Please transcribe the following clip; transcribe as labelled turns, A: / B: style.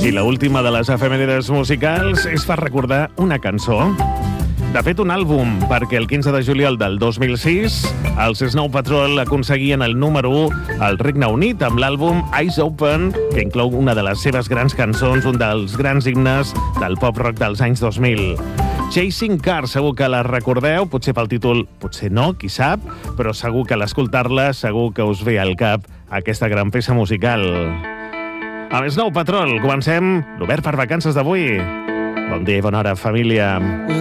A: I l'última de les efemèrides musicals és per recordar una cançó. De fet, un àlbum, perquè el 15 de juliol del 2006 els Snow Patrol aconseguien el número 1 al Regne Unit amb l'àlbum Eyes Open, que inclou una de les seves grans cançons, un dels grans himnes del pop-rock dels anys 2000. Chasing Cars, segur que la recordeu, potser pel títol, potser no, qui sap, però segur que a l'escoltar-la segur que us ve al cap aquesta gran peça musical. Amb Snow Patrol comencem l'Obert per Vacances d'avui. Bon dia i bona hora, família.